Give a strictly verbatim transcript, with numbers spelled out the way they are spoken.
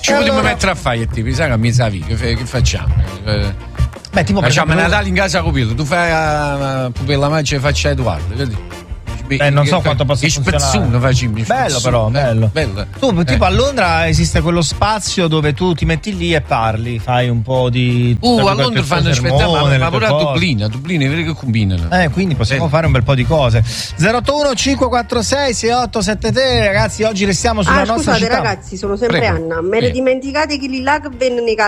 Ci allora... potremmo mettere a fare, tipo, sai che mi sa che, che facciamo? Beh, tipo facciamo Natale in casa con Pupillo, tu fai la Pupilla Mancia e faccia Edoardo, vedi? Eh, non so quanto possa funzionare. Facciamo, bello però, bello. bello. Tu tipo eh. a Londra esiste quello spazio dove tu ti metti lì e parli, fai un po' di Uh, a Londra fanno spettacolo, ma pure a Dublino, a Dublino vedi che combinano. Eh, quindi possiamo eh. fare un bel po' di cose. zero otto uno cinque quattro sei sei otto sette tre, ragazzi, oggi restiamo sulla ah, nostra scusate, città. ragazzi, sono sempre Prego. Anna. Me ne sì. dimenticate che lì là che venne nei